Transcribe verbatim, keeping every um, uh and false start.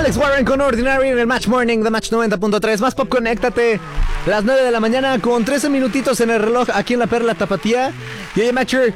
Alex Warren con Ordinary en el Match Morning de Match noventa punto tres. Más pop, conéctate. Las nueve de la mañana con trece minutitos en el reloj aquí en La Perla Tapatía. Y oye, Matcher,